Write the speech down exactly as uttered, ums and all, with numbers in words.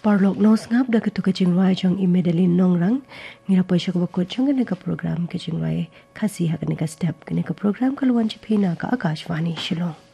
Parlok nos ngap da ketu kecing rai jong i medalin nongrang ngira poisha ko bakot jong ne ka program kecing rai khasi ha ne ka step ne ka program kalwan chipina ka Akashvani Shillong.